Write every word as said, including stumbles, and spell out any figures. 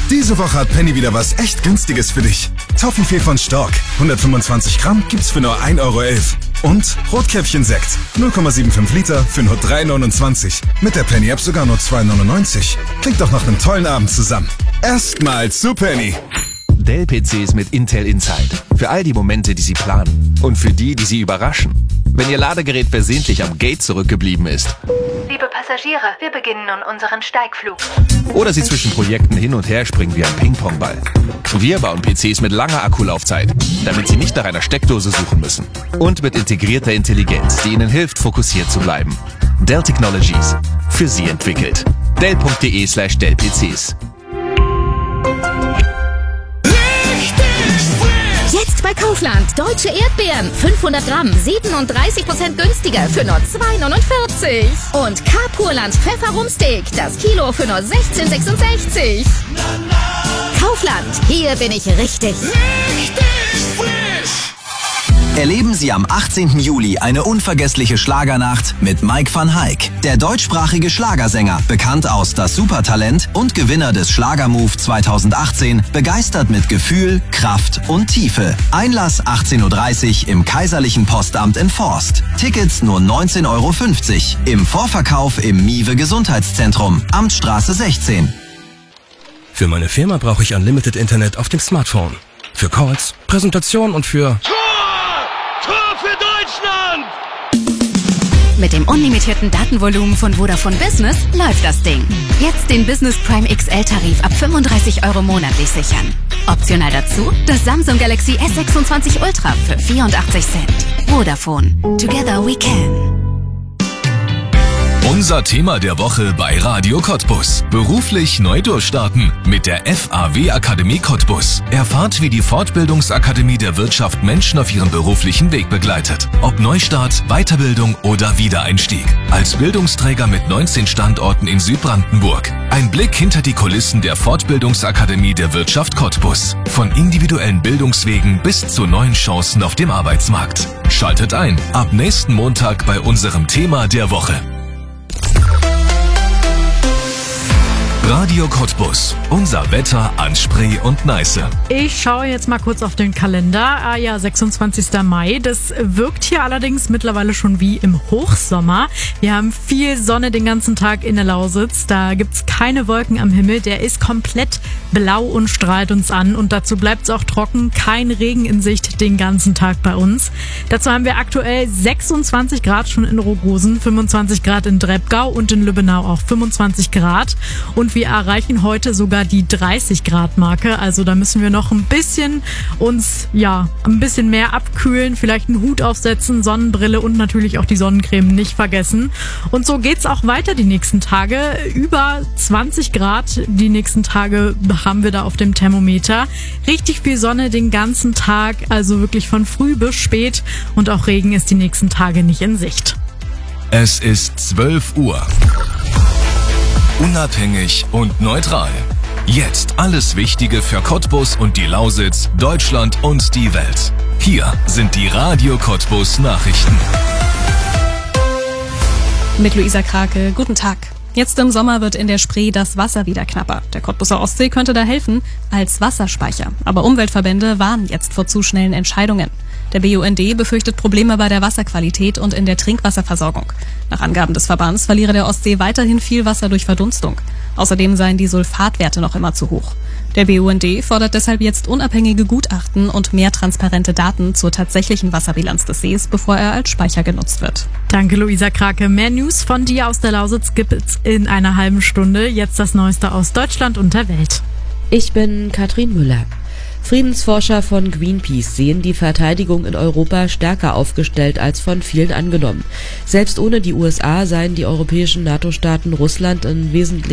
Diese Woche hat Penny wieder was echt Günstiges für dich. Toffifee von Stork, hundertfünfundzwanzig Gramm, gibt's für nur ein Euro elf. Und Rotkäppchen-Sekt, null Komma fünfundsiebzig Liter für nur drei neunundzwanzig. Mit der Penny-App sogar nur zwei neunundneunzig. Klingt doch nach einem tollen Abend zusammen. Erstmal zu Penny. Dell-P Cs mit Intel Inside. Für all die Momente, die Sie planen. Und für die, die Sie überraschen. Wenn Ihr Ladegerät versehentlich am Gate zurückgeblieben ist. Liebe Passagiere, wir beginnen nun unseren Steigflug. Oder Sie zwischen Projekten hin und her springen wie ein Ping-Pong-Ball. Wir bauen P Cs mit langer Akkulaufzeit, damit Sie nicht nach einer Steckdose suchen müssen. Und mit integrierter Intelligenz, die Ihnen hilft, fokussiert zu bleiben. Dell Technologies. Für Sie entwickelt. Dell.de slash Dell-PCs. Jetzt bei Kaufland. Deutsche Erdbeeren. fünfhundert Gramm. siebenunddreißig Prozent günstiger für nur zwei neunundvierzig. Und Carpurland Pfefferrumsteak. Das Kilo für nur sechzehn sechsundsechzig. Kaufland. Hier bin ich richtig. Richtig frisch. Erleben Sie am achtzehnten Juli eine unvergessliche Schlagernacht mit Mike van Hayk. Der deutschsprachige Schlagersänger, bekannt aus Das Supertalent und Gewinner des Schlagermove zweitausendachtzehn, begeistert mit Gefühl, Kraft und Tiefe. Einlass achtzehn Uhr dreißig im Kaiserlichen Postamt in Forst. Tickets nur neunzehn Euro fünfzig. Im Vorverkauf im Miwe Gesundheitszentrum, Amtsstraße sechzehn. Für meine Firma brauche ich Unlimited Internet auf dem Smartphone. Für Calls, Präsentation und für... Mit dem unlimitierten Datenvolumen von Vodafone Business läuft das Ding. Jetzt den Business Prime X L-Tarif ab fünfunddreißig Euro monatlich sichern. Optional dazu das Samsung Galaxy S sechsundzwanzig Ultra für vierundachtzig Cent. Vodafone. Together we can. Unser Thema der Woche bei Radio Cottbus. Beruflich neu durchstarten mit der F A W Akademie Cottbus. Erfahrt, wie die Fortbildungsakademie der Wirtschaft Menschen auf ihrem beruflichen Weg begleitet. Ob Neustart, Weiterbildung oder Wiedereinstieg. Als Bildungsträger mit neunzehn Standorten in Südbrandenburg. Ein Blick hinter die Kulissen der Fortbildungsakademie der Wirtschaft Cottbus. Von individuellen Bildungswegen bis zu neuen Chancen auf dem Arbeitsmarkt. Schaltet ein, ab nächsten Montag bei unserem Thema der Woche. Radio Cottbus. Unser Wetter an Spree und Neiße. Ich schaue jetzt mal kurz auf den Kalender. Ah ja, sechsundzwanzigster Mai. Das wirkt hier allerdings mittlerweile schon wie im Hochsommer. Wir haben viel Sonne den ganzen Tag in der Lausitz. Da gibt's keine Wolken am Himmel. Der ist komplett blau und strahlt uns an. Und dazu bleibt's auch trocken. Kein Regen in Sicht den ganzen Tag bei uns. Dazu haben wir aktuell sechsundzwanzig Grad schon in Rogosen, fünfundzwanzig Grad in Drebgau und in Lübbenau auch fünfundzwanzig Grad. Und wir erreichen heute sogar die dreißig Grad Marke. Also da müssen wir noch ein bisschen uns, ja, ein bisschen mehr abkühlen. Vielleicht einen Hut aufsetzen, Sonnenbrille und natürlich auch die Sonnencreme nicht vergessen. Und so geht's auch weiter die nächsten Tage. Über zwanzig Grad die nächsten Tage haben wir da auf dem Thermometer. Richtig viel Sonne den ganzen Tag, also wirklich von früh bis spät. Und auch Regen ist die nächsten Tage nicht in Sicht. Es ist zwölf Uhr. Unabhängig und neutral. Jetzt alles Wichtige für Cottbus und die Lausitz, Deutschland und die Welt. Hier sind die Radio Cottbus Nachrichten. Mit Luisa Krake, guten Tag. Jetzt im Sommer wird in der Spree das Wasser wieder knapper. Der Cottbuser Ostsee könnte da helfen als Wasserspeicher. Aber Umweltverbände warnen jetzt vor zu schnellen Entscheidungen. Der B U N D befürchtet Probleme bei der Wasserqualität und in der Trinkwasserversorgung. Nach Angaben des Verbands verliere der Ostsee weiterhin viel Wasser durch Verdunstung. Außerdem seien die Sulfatwerte noch immer zu hoch. Der B U N D fordert deshalb jetzt unabhängige Gutachten und mehr transparente Daten zur tatsächlichen Wasserbilanz des Sees, bevor er als Speicher genutzt wird. Danke, Luisa Krake. Mehr News von dir aus der Lausitz gibt's in einer halben Stunde. Jetzt das Neueste aus Deutschland und der Welt. Ich bin Katrin Müller. Friedensforscher von Greenpeace sehen die Verteidigung in Europa stärker aufgestellt als von vielen angenommen. Selbst ohne die U S A seien die europäischen NATO-Staaten Russland in wesentlichen